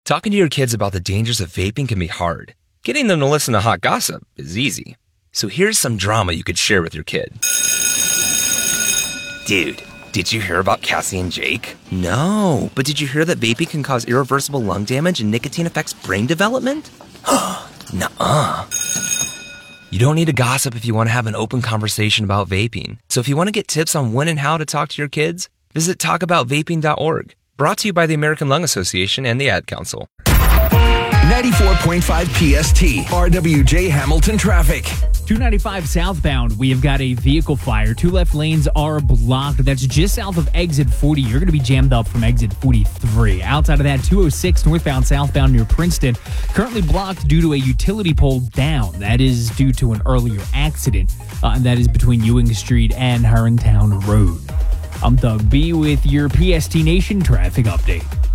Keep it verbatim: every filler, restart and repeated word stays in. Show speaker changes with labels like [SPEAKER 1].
[SPEAKER 1] Talking to your kids about the dangers of vaping can be hard. Getting them to listen to hot gossip is easy. So here's some drama you could share with your kid. Dude, did you hear about Cassie and Jake? No, but did you hear that vaping can cause irreversible lung damage and nicotine affects brain development? Nuh-uh. You don't need to gossip if you want to have an open conversation about vaping. So if you want to get tips on when and how to talk to your kids, visit talk about vaping dot org. Brought to you by the American Lung Association and the Ad Council.
[SPEAKER 2] ninety-four point five P S T, R W J Hamilton traffic.
[SPEAKER 3] two ninety-five southbound, we have got a vehicle fire. Two left lanes are blocked. That's just south of exit forty. You're going to be jammed up from exit forty-three. Outside of that, two oh six northbound, southbound near Princeton, currently blocked due to a utility pole down. That is due to an earlier accident, uh, and that is between Ewing Street and Herringtown Road. I'm Doug B with your P S T Nation traffic update.